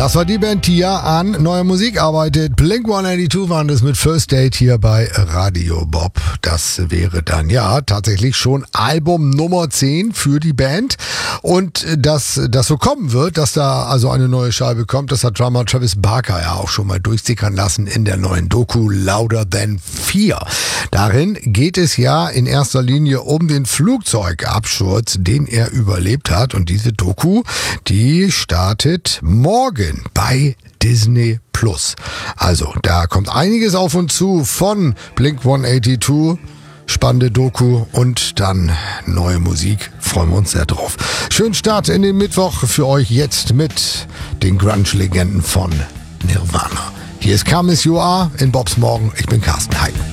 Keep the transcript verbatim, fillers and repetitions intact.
Das war die Band, die ja an neuer Musik arbeitet. Blink hundertzweiundachtzig waren das mit First Date hier bei Radio Bob. Das wäre dann ja tatsächlich schon Album Nummer zehn für die Band. Und dass das so kommen wird, dass da also eine neue Scheibe kommt, das hat Drummer Travis Barker ja auch schon mal durchsickern lassen in der neuen Doku Louder Than Fear. Darin geht es ja in erster Linie um den Flugzeugabsturz, den er überlebt hat. Und diese Doku, die startet morgen bei Disney Plus. Also, da kommt einiges auf uns zu von Blink hundertzweiundachtzig. Spannende Doku und dann neue Musik. Freuen wir uns sehr drauf. Schönen Start in den Mittwoch für euch jetzt mit den Grunge-Legenden von Nirvana. Hier ist Come As You Are in Bobs Morgen. Ich bin Carsten Heiden.